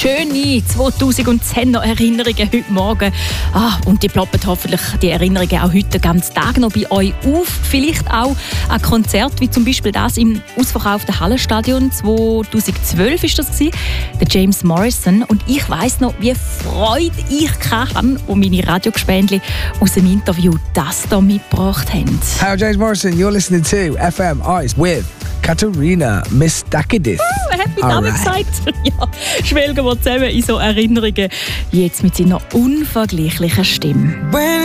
schöne 2010er Erinnerungen heute Morgen. Und die ploppen hoffentlich die Erinnerungen auch heute den ganzen Tag noch bei euch auf. Vielleicht auch ein Konzert, wie zum Beispiel das im ausverkauften Hallenstadion 2012 ist das gewesen, der James Morrison. Und ich weiss noch, wie Freude ich hatte, und meine Radiogespendli aus dem Interview das hier mitgebracht haben. Hi, James Morrison. You're listening to FM Eyes with Katharina Mistakidis. Er hat mich damit gesagt. Ja, schwelgen wir zusammen in so Erinnerungen. Jetzt mit seiner unvergleichlichen Stimme.